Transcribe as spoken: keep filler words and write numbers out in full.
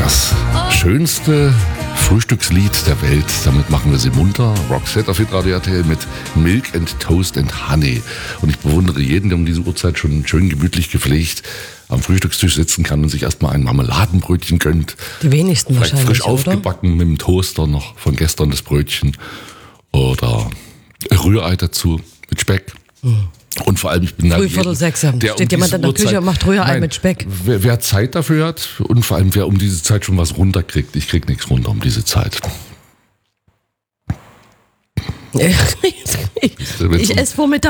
Das schönste Frühstückslied der Welt. Damit machen wir sie munter. Roxette auf Hitradio R T L mit Milk and Toast and Honey. Und ich bewundere jeden, der um diese Uhrzeit schon schön gemütlich gepflegt am Frühstückstisch sitzen kann und sich erstmal ein Marmeladenbrötchen gönnt. Die wenigsten Vielleicht wahrscheinlich, frisch aufgebacken mit dem Toaster noch von gestern das Brötchen. Oder Rührei dazu mit Speck. Mhm. Und vor allem, ich bin da Früh Viertel sechs, der steht um jemand in der Uhrzeit, Küche und macht Rührei nein, mit Speck. Wer, wer Zeit dafür hat und vor allem, wer um diese Zeit schon was runterkriegt. Ich krieg nichts runter um diese Zeit. ich ich esse vormittags